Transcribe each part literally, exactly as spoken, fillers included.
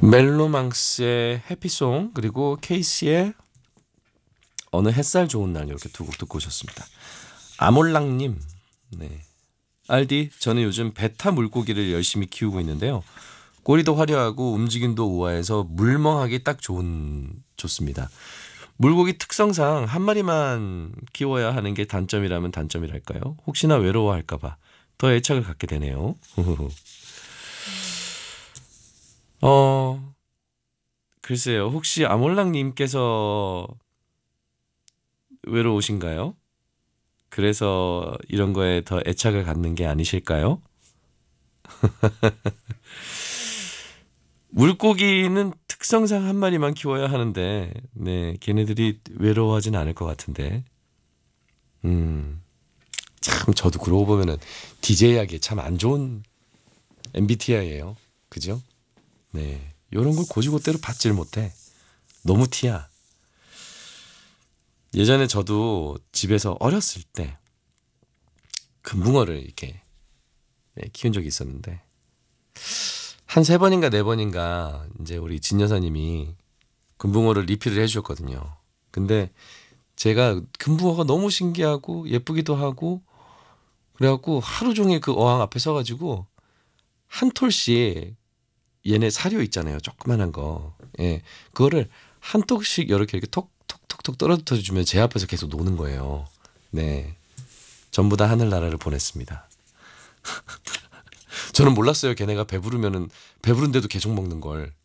멜로망스의 해피송 그리고 케이시의 어느 햇살 좋은 날 이렇게 두 곡 듣고 오셨습니다. 아몰랑님, 네. 알디, 저는 요즘 베타 물고기를 열심히 키우고 있는데요. 꼬리도 화려하고 움직임도 우아해서 물멍하기 딱 좋은 좋습니다. 물고기 특성상 한 마리만 키워야 하는 게 단점이라면 단점이랄까요? 혹시나 외로워할까봐 더 애착을 갖게 되네요. 어, 글쎄요. 혹시 아몰랑님께서 외로우신가요? 그래서 이런 거에 더 애착을 갖는 게 아니실까요? 물고기는 특성상 한 마리만 키워야 하는데, 네, 걔네들이 외로워하진 않을 것 같은데. 음, 참, 저도 그러고 보면은 디제이하기 참 안 좋은 엠비티아이예요. 그죠? 네, 요런 걸 고지고대로 받질 못해. 너무 티야. 예전에 저도 집에서 어렸을 때 금붕어를 이렇게 네, 키운 적이 있었는데 한 세 번인가 네 번인가 이제 우리 진 여사님이 금붕어를 리필을 해주셨거든요. 근데 제가 금붕어가 너무 신기하고 예쁘기도 하고 그래갖고 하루 종일 그 어항 앞에 서가지고 한 톨씩 얘네 사료 있잖아요. 조그만한 거. 예, 그거를 한 톡씩 이렇게 이렇게 톡톡톡톡 떨어져 주면 제 앞에서 계속 노는 거예요. 네, 전부 다 하늘나라를 보냈습니다. 저는 몰랐어요. 걔네가 배부르면은 배부른데도 계속 먹는 걸.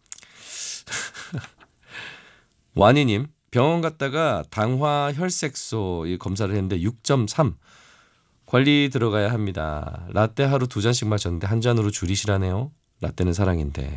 와니님, 병원 갔다가 당화 혈색소 이 검사를 했는데 육 점 삼. 관리 들어가야 합니다. 라떼 하루 두 잔씩 마셨는데 한 잔으로 줄이시라네요. 라떼는 사랑인데.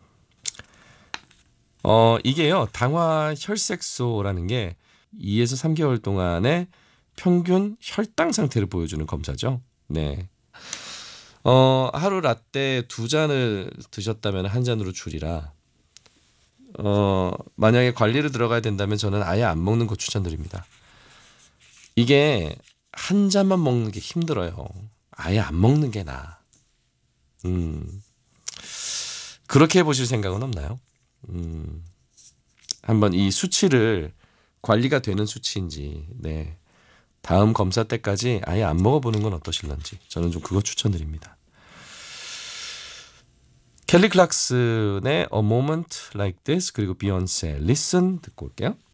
어, 이게요. 당화 혈색소라는 게 이에서 삼 개월 동안의 평균 혈당 상태를 보여주는 검사죠. 네. 어, 하루 라떼 두 잔을 드셨다면 한 잔으로 줄이라. 어, 만약에 관리를 들어가야 된다면 저는 아예 안 먹는 거 추천드립니다. 이게 한 잔만 먹는 게 힘들어요. 아예 안 먹는 게 나아. 음, 그렇게 해보실 생각은 없나요? 음, 한번 이 수치를 관리가 되는 수치인지, 네. 다음 검사 때까지 아예 안 먹어보는 건 어떠실런지 저는 좀 그거 추천드립니다. 켈리 클락슨의 A Moment Like This 그리고 비욘세 Listen 듣고 올게요.